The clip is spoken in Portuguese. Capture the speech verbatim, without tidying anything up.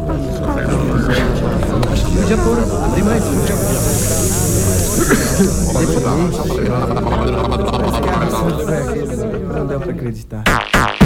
O dia todo, tem mais. Não deu pra acreditar.